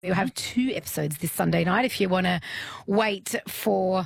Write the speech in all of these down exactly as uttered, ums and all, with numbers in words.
We'll have two episodes this Sunday night if you want to wait for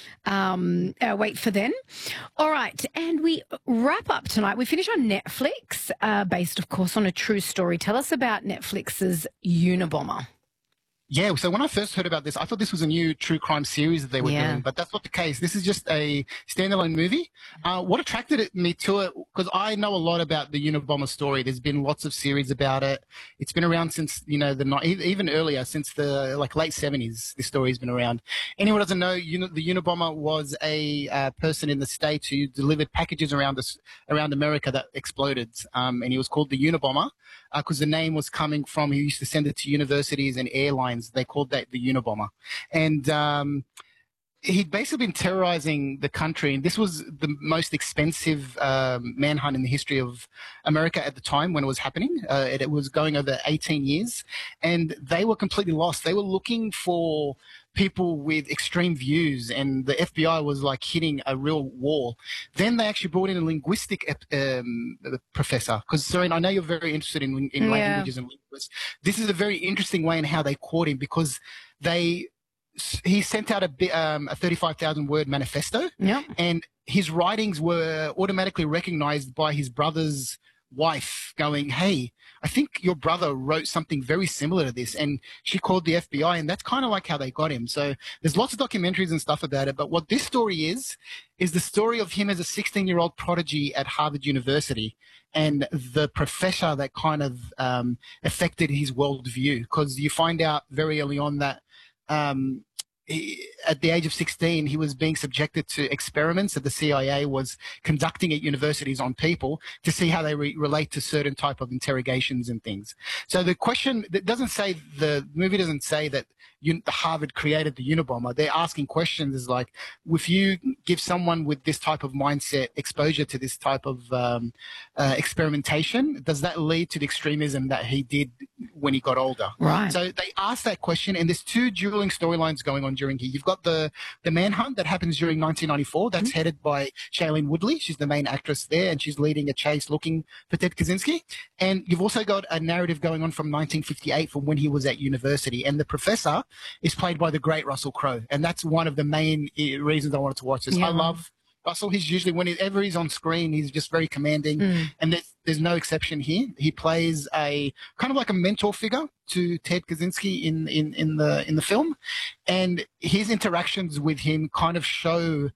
um, uh, wait for then. All right, and we wrap up tonight. We finish on Netflix, uh, based, of course, on a true story. Tell us about Netflix's Unabomber. Yeah, so when I first heard about this, I thought this was a new true crime series that they were Yeah. doing, but that's not the case. This is just a standalone movie. Uh, what attracted it, me to it, because I know a lot about the Unabomber story. There's been lots of series about it. It's been around since, you know, the even earlier, since the like late seventies, this story has been around. Anyone who doesn't know, you know, the Unabomber was a uh, person in the States who delivered packages around us, around America that exploded, um, and he was called the Unabomber because uh, the name was coming from, he used to send it to universities and airlines. They called that the Unabomber. And um, he'd basically been terrorizing the country. And this was the most expensive um, manhunt in the history of America at the time when it was happening. Uh, it, it was going over eighteen years. And they were completely lost. They were looking for people with extreme views, and the F B I was like hitting a real wall. Then they actually brought in a linguistic um, professor, because Serene, I know you're very interested in, in Yeah. languages and linguists. This is a very interesting way in how they caught him, because they he sent out a bit, um, a thirty-five thousand word manifesto, Yeah. and his writings were automatically recognized by his brother's wife, going, "Hey, I think your brother wrote something very similar to this." And she called the F B I, and that's kind of like how they got him. So there's lots of documentaries and stuff about it. But what this story is, is the story of him as a sixteen-year-old prodigy at Harvard University, and the professor that kind of um, affected his worldview. Because you find out very early on that um, he, at the age of sixteen, he was being subjected to experiments that the C I A was conducting at universities on people to see how they re relate to certain type of interrogations and things. So the question, it doesn't say, the movie doesn't say that Un Harvard created the Unabomber. They're asking questions is like, if you give someone with this type of mindset exposure to this type of um, uh, experimentation, does that lead to the extremism that he did when he got older? Right. So they asked that question, and there's two dueling storylines going on during here. You've got the, the manhunt that happens during nineteen ninety-four. That's mm-hmm. headed by Shailene Woodley. She's the main actress there, and she's leading a chase looking for Ted Kaczynski. And you've also got a narrative going on from nineteen fifty-eight, from when he was at university. And the professor is played by the great Russell Crowe. And that's one of the main reasons I wanted to watch this. Yeah. I love Russell. He's usually, whenever he's on screen, he's just very commanding. Mm. And there's, there's no exception here. He plays a kind of like a mentor figure to Ted Kaczynski in, in, in the, in the film. And his interactions with him kind of show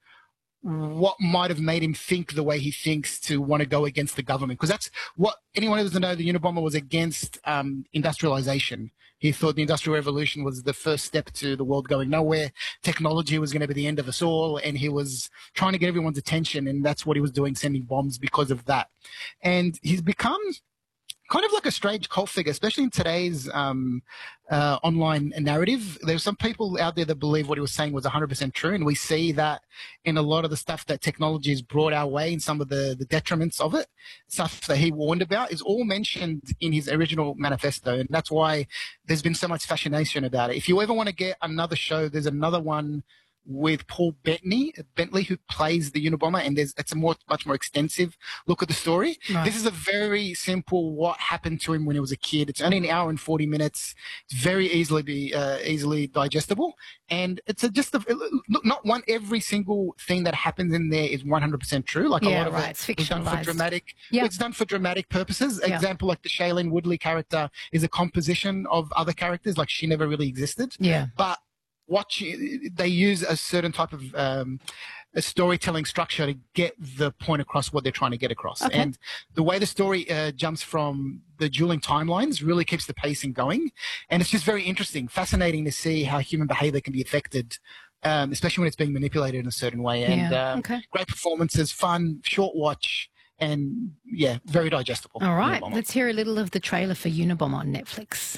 what might have made him think the way he thinks, to want to go against the government. Because that's what anyone who doesn't know, the Unabomber was against um, industrialization. He thought the Industrial Revolution was the first step to the world going nowhere. Technology was going to be the end of us all, and he was trying to get everyone's attention, and that's what he was doing, sending bombs because of that. And he's become kind of like a strange cult figure, especially in today's um, uh, online narrative. There's some people out there that believe what he was saying was one hundred percent true, and we see that in a lot of the stuff that technology has brought our way, and some of the, the detriments of it. Stuff that he warned about is all mentioned in his original manifesto, and that's why there's been so much fascination about it. If you ever want to get another show, there's another one with Paul Bettany, Bentley, who plays the Unabomber, and there's it's a more much more extensive look at the story. Right. This is a very simple what happened to him when he was a kid. It's only an hour and forty minutes. It's very easily be uh, easily digestible, and it's a, just a, look, not one every single thing that happens in there is one hundred percent true. Like yeah, a lot right. of it it's is done for dramatic. Yeah. It's done for dramatic purposes. Yeah. Example, like the Shailene Woodley character is a composition of other characters. Like she never really existed. Yeah, but watch, they use a certain type of um, a storytelling structure to get the point across what they're trying to get across. Okay. And the way the story uh, jumps from the dueling timelines really keeps the pacing going. And it's just very interesting, fascinating to see how human behavior can be affected, um, especially when it's being manipulated in a certain way. And yeah. um, okay. great performances, fun, short watch, and yeah, very digestible. All right, let's hear a little of the trailer for Unabomber on Netflix.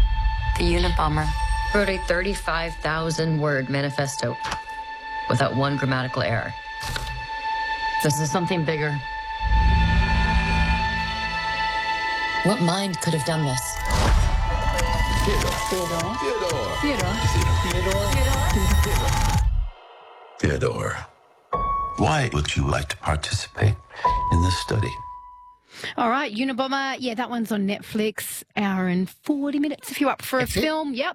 The Unabomber wrote a thirty-five thousand word manifesto without one grammatical error. This is something bigger. What mind could have done this? Theodore. Theodore. Theodore. Theodore. Theodore. Theodore. Why would you like to participate in this study? All right, Unabomber. Yeah, that one's on Netflix. Hour and forty minutes if you're up for a That's it. film. Yep.